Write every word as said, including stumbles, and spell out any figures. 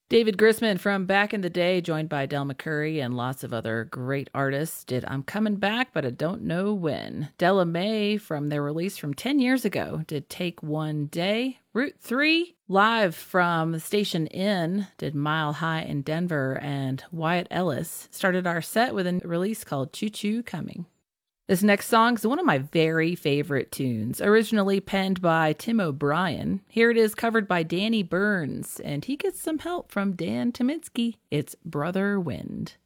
David Grisman from back in the day, joined by Del McCoury and lots of other great artists, did I'm Coming Back, but I Don't Know When. Della Mae, from their release from ten years ago, did Take One Day. Route three, live from the Station Inn, did Mile High in Denver. And Wyatt Ellis started our set with a release called Choo Choo Coming. This next song is one of my very favorite tunes, originally penned by Tim O'Brien. Here it is covered by Danny Burns, and he gets some help from Dan Tominski. It's Brother Wind.